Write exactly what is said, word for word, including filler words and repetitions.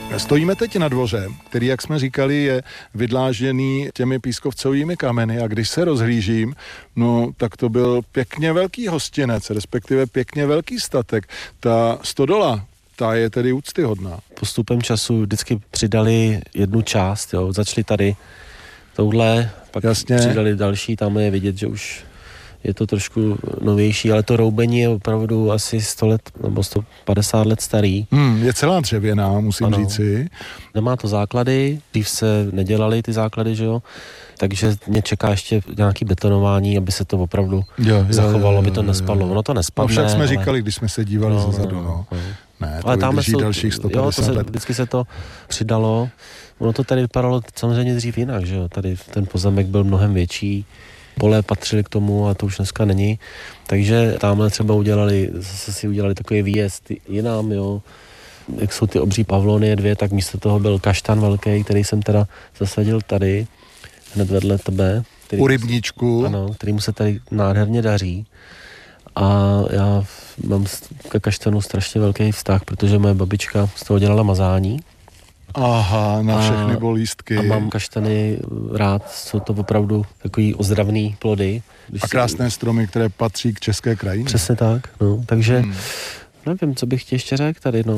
Stojíme teď na dvoře, který, jak jsme říkali, je vydlážděný těmi pískovcovými kameny a když se rozhlížím, no tak to byl pěkně velký hostinec, respektive pěkně velký statek. Ta stodola, ta je tedy úctyhodná. Postupem času vždycky přidali jednu část, jo, začali tady touhle, pak Jasně. přidali další, tam je vidět, že už je to trošku novější, ale to roubení je opravdu asi sto let nebo sto padesát let starý. Hmm, je celá dřevěná, musím ano. říci. Nemá to základy, dřív se nedělaly ty základy, že jo, takže mě čeká ještě nějaký betonování, aby se to opravdu jo, jo, zachovalo, jo, jo, aby to nespadlo. Ono to nespadne. No však jsme ale... říkali, když jsme se dívali no, zezadu, no. no. no. Ne, to ale tam vydrží jsou, dalších sto padesát jo, to se, let. vždycky se to přidalo. Ono to tady vypadalo samozřejmě dřív jinak, že jo, tady ten pozemek byl mnohem větší, pole patřily k tomu a to už dneska není. Takže tamhle třeba udělali, zase si udělali takový výjezd jinam, jo. Jak jsou ty obří pavlonie dvě, tak místo toho byl kaštan velký, který jsem teda zasadil tady, hned vedle tebe. Který, u rybníčku. Ano, který mu se tady nádherně daří. A já mám ke kaštanu strašně velký vztah, protože moje babička z toho dělala mazání. Aha, na všechny a, bolístky. A mám kaštany rád, jsou to opravdu takový ozdravný plody. Když a krásné si... stromy, které patří k české krajině. Přesně tak, no, takže hmm. nevím, co bych ti ještě řekl tady, no.